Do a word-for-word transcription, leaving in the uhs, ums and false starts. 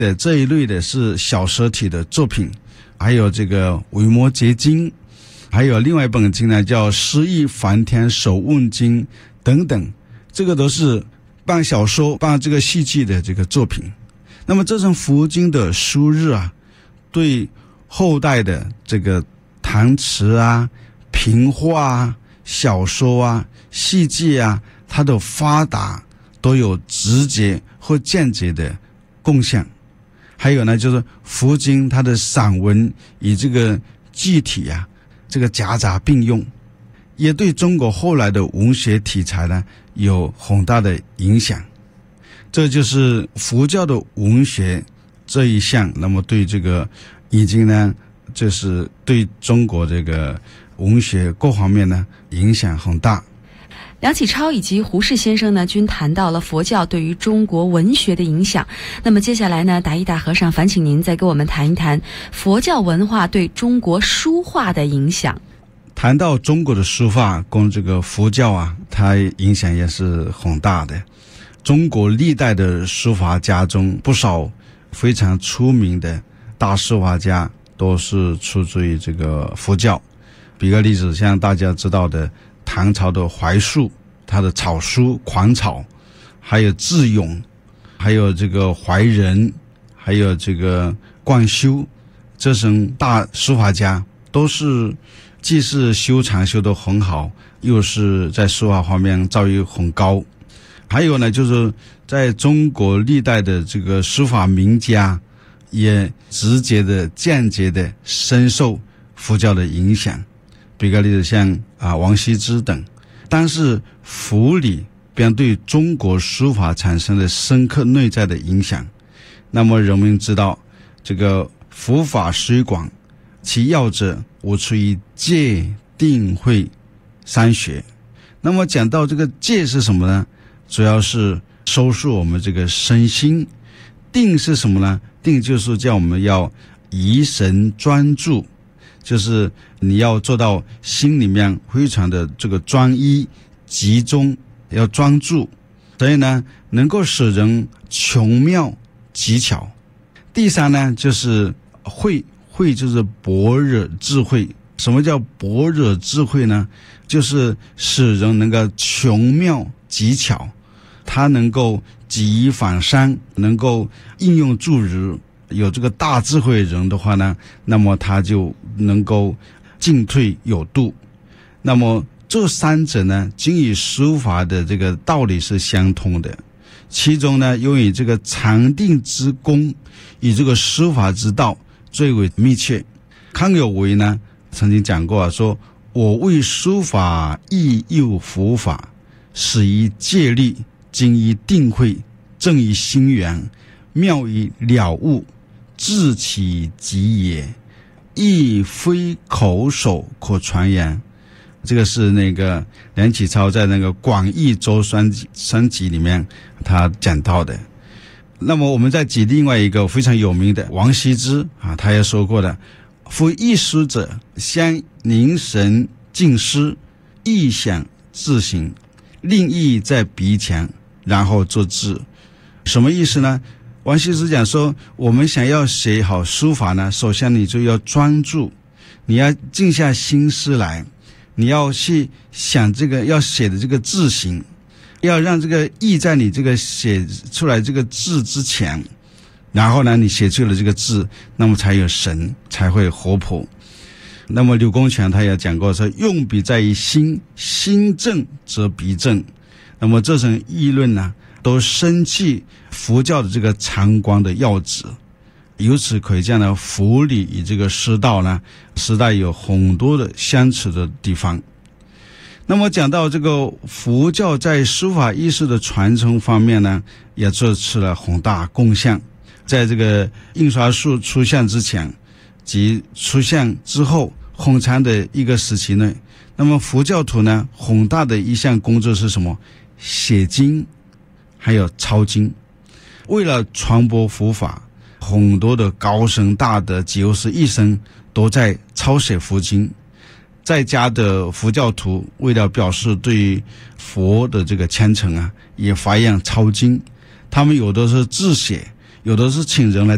的这一类的是小蛇体的作品，还有这个维摩诘经，还有另外一本经呢叫诗意梵天手问经等等，这个都是半小说半这个戏剧的这个作品。那么这种佛经的书日啊，对后代的这个唐词啊、评话啊、小说啊、戏剧啊，它的发达都有直接或间接的贡献。还有呢，就是佛经它的散文以这个具体啊，这个夹杂并用，也对中国后来的文学题材呢有很大的影响。这就是佛教的文学这一项，那么对这个已经呢，就是对中国这个文学各方面呢影响很大。 梁启超以及胡适先生呢，均谈到了佛教对于中国文学的影响。那么接下来呢，达一大和尚烦请您再给我们谈一谈佛教文化对中国书画的影响。 谈到中国的书画跟这个佛教啊，它影响也是很大的。中国历代的书法家中，不少非常出名的大书法家都是出自于这个佛教。比个例子，像大家知道的唐朝的怀素，他的草书狂草，还有智勇，还有这个怀仁，还有这个贯休，这种大书法家都是既是修长修得很好，又是在书法方面造诣很高。还有呢，就是在中国历代的这个书法名家，也直接的间接的深受佛教的影响。比个例子，像啊王羲之等。但是佛理便对中国书法产生了深刻内在的影响。那么人们知道，这个佛法虽广，其要者无出于戒定慧三学。那么讲到这个戒是什么呢？主要是收束我们这个身心。定是什么呢？定就是叫我们要怡神专注，就是你要做到心里面非常的这个专一集中，要专注，所以呢能够使人穷妙技巧。第三呢就是慧，慧就是般若智慧。什么叫般若智慧呢？就是使人能够穷妙技巧，他能够举一反三，能够应用助人。有这个大智慧人的话呢，那么他就能够进退有度。那么这三者呢，均与书法的这个道理是相通的。其中呢，由于这个禅定之功与这个书法之道最为密切。康有为呢曾经讲过啊，说我为书法亦有佛法，始于戒律，精于定慧，正于心源，妙于了悟，智其极也，亦非口手可传言。这个是那个梁启超在那个广义周三三集里面他讲到的。那么我们再举另外一个非常有名的王羲之啊，他也说过的，夫艺书者，先凝神静思，意想自行，令意在鼻前，然后作字。什么意思呢？王羲之讲说，我们想要写好书法呢，首先你就要专注，你要静下心思来，你要去想这个要写的这个字形，要让这个意在你这个写出来这个字之前，然后呢你写出了这个字，那么才有神，才会活泼。那么柳公权他也讲过说，用笔在于心，心正则笔正。那么这种议论呢，都深具佛教的这个禅观的要旨。由此可见呢，佛理与这个师道呢，实在有很多的相似的地方。那么讲到这个佛教在书法艺术的传承方面呢，也做出了很大贡献。在这个印刷术出现之前及出现之后很长的一个时期内，那么佛教徒呢，很大的一项工作是什么？写经还有抄经。为了传播佛法，很多的高僧大德就是一生都在抄写佛经。在家的佛教徒为了表示对佛的这个虔诚啊，也发扬抄经。他们有的是自写，有的是请人来